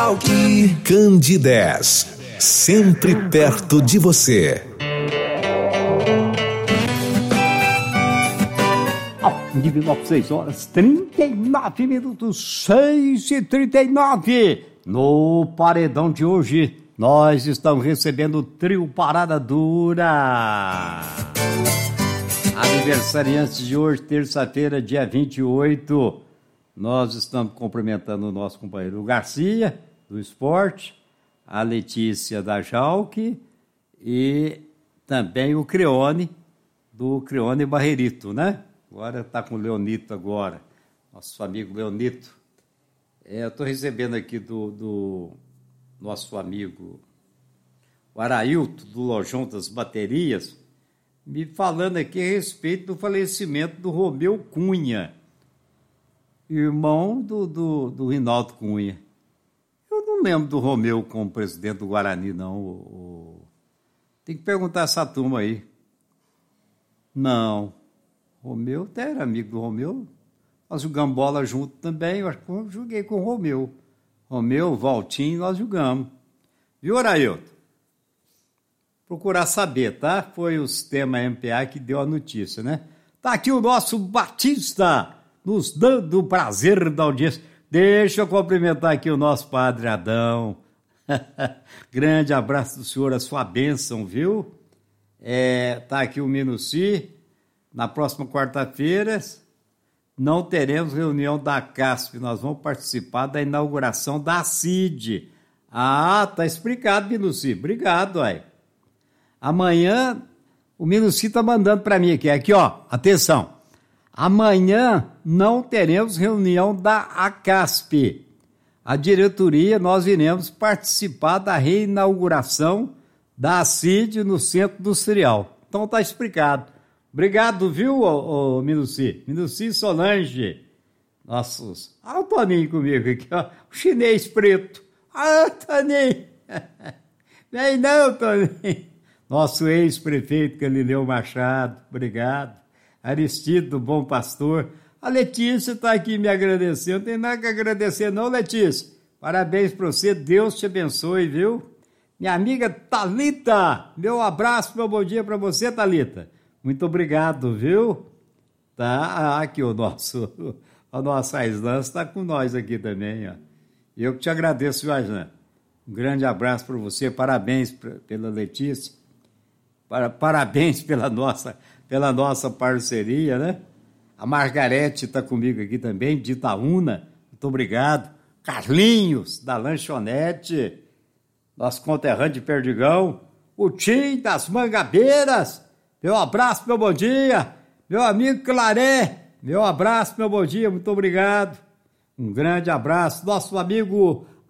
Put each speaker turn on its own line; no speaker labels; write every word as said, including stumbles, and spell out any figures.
Jalki. Candidez, sempre perto de você.
De seis horas, trinta e nove minutos, seis e trinta e nove. No paredão de hoje, nós estamos recebendo o trio Parada Dura. Aniversariantes de hoje, terça-feira, dia vinte e oito. Nós estamos cumprimentando o nosso companheiro Garcia, do esporte, a Letícia da Jalki e também o Creone, do Creone Barreirito, né? Agora está com o Leonito agora, nosso amigo Leonito. É, eu estou recebendo aqui do, do nosso amigo o Arailto, do Lojão das Baterias, me falando aqui a respeito do falecimento do Romeu Cunha, irmão do, do, do Rinaldo Cunha. Eu não lembro do Romeu como presidente do Guarani, não. O, o... Tem que perguntar essa turma aí. Não. Romeu, até era amigo do Romeu. Nós jogamos bola junto também. Eu acho que eu joguei com o Romeu. Romeu, Valtinho, nós jogamos. Viu, Arailton? Procurar saber, tá? Foi o sistema M P A que deu a notícia, né? Tá aqui o nosso Batista, nos dando o prazer da audiência. Deixa eu cumprimentar aqui o nosso padre Adão. Grande abraço do senhor, a sua bênção, viu? É, tá aqui o Minuci. Na próxima quarta-feira, não teremos reunião da C A S P, nós vamos participar da inauguração da C I D. Ah, tá explicado, Minuci. Obrigado, aí. Amanhã, o Minuci tá mandando para mim aqui, aqui, ó, atenção. Amanhã não teremos reunião da A C A S P. A diretoria, nós iremos participar da reinauguração da C I D no Centro Industrial. Então tá explicado. Obrigado, viu, ô, ô, Minuci? Minuci Solange. Nossos. Ah, o Toninho comigo aqui, ó. O chinês preto. Ah, Toninho. Vem não, Toninho. Nosso ex-prefeito Galileu Machado. Obrigado. Aristido do Bom Pastor. A Letícia está aqui me agradecendo. Não tem nada que agradecer, não, Letícia. Parabéns para você. Deus te abençoe, viu? Minha amiga Thalita. Meu abraço, meu bom dia para você, Thalita. Muito obrigado, viu? Tá, aqui o nosso, a nossa Aislan está com nós aqui também, ó. Eu que te agradeço, viu, Aislan? Um grande abraço para você, parabéns pra, pela Letícia, para, parabéns pela nossa, pela nossa parceria, né? A Margarete está comigo aqui também, de Itaúna, muito obrigado. Carlinhos, da Lanchonete, nosso conterrâneo de Perdigão, o Tim das Mangabeiras. Meu abraço, meu bom dia. Meu amigo Claré, meu abraço, meu bom dia, muito obrigado. Um grande abraço. Nosso amigo